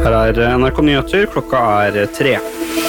Her NRK Nyheter, klokka 3.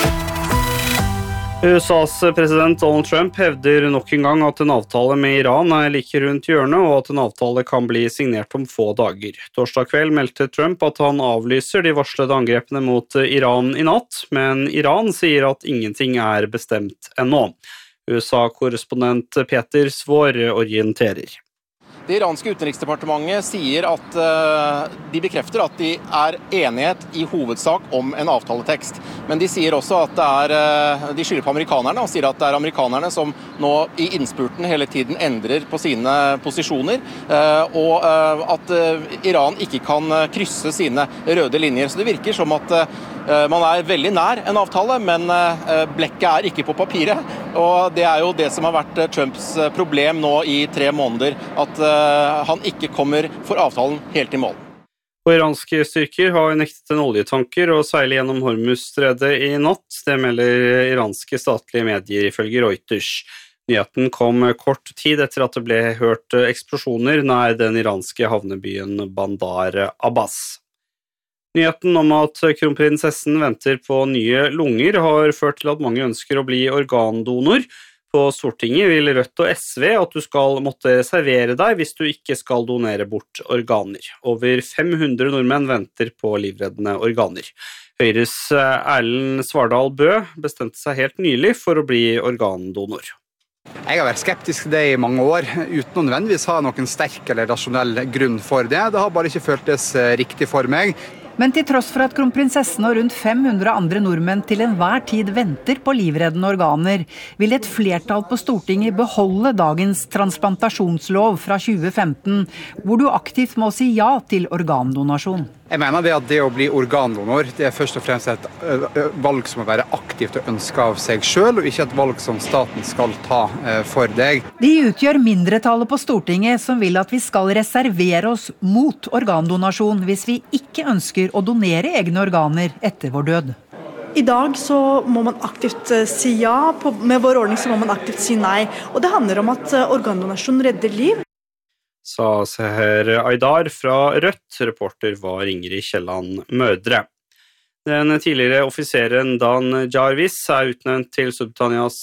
USAs president Donald Trump hevder nok en gang at en avtale med Iran like rundt hjørnet, og at en avtale kan bli signert om få dager. Torsdag kveld meldte Trump at han avlyser de varslede angrepene mot Iran i natt, men Iran sier at ingenting bestemt ennå. USA-korrespondent Peter Svår orienterer. Det iranske utenriksdepartementet sier at de bekrefter at de enighet i hovedsak om en avtaletekst. Men de sier også at de skylder på amerikanerne, og sier at det amerikanerne som nå i innspurten hele tiden endrer på sine posisjoner, og at Iran ikke kan krysse sine røde linjer. Så det virker som at man veldig nær en avtale, men blekket ikke på papiret. Og det jo det som har vært Trumps problem nå i 3 måneder, at han ikke kommer for avtalen helt i mål. Og iranske styrker har nektet en oljetanker å seile gjennom Hormuzstredet i natt. Det melder iranske statlige medier ifølge Reuters. Nyheten kom kort tid etter at det ble hørt eksplosjoner nær den iranske havnebyen Bandar Abbas. Nyheten om at kronprinsessen venter på nye lunger har ført til at mange ønsker å bli organdonor. På Stortinget vil Rødt og SV at du skal måtte reservere deg hvis du ikke skal donere bort organer. Over 500 nordmenn venter på livreddende organer. Høyres Erlend Svardal Bø bestemte seg helt nylig for å bli organdonor. Jeg har vært skeptisk til det i mange år, uten å nødvendigvis ha noen sterk eller rasjonell grunn for det. Det har bare ikke føltes riktig for meg. Men til tross for at kronprinsessen og rundt 500 andre nordmenn til enhver tid venter på livreddende organer, vil et flertall på Stortinget beholde dagens transplantasjonslov fra 2015, hvor du aktivt må si ja til organdonasjon. Jeg mener det at det å bli organdonor, det først og fremst et valg som må være aktivt og ønsket av seg selv, og ikke et valg som staten skal ta for deg. De utgjør mindretallet på Stortinget som vil at vi skal reservere oss mot organdonasjon hvis vi ikke ønsker å donere egne organer etter vår død. I dag så må man aktivt si ja, med vår ordning så må man aktivt si nei. Og det handler om at organdonasjon redder liv. Sa Seher Aydar fra Rødt, reporter var Ingrid Kielland Mødre. Den tidligere offiseren Dan Jarvis utnevnt til Storbritannias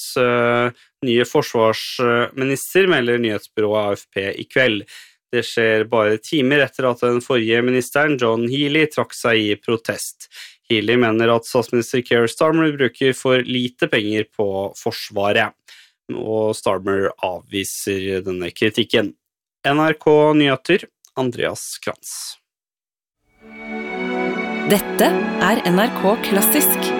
nye forsvarsminister, melder nyhetsbyrået AFP i kveld. Det skjer bare timer etter at den forrige ministeren, John Healey, trakk seg i protest. Healey mener at statsminister Keir Starmer bruker for lite penger på forsvaret, og Starmer avviser denne kritikken. NRK Nyheter, Andreas Krantz. Dette NRK Klassisk.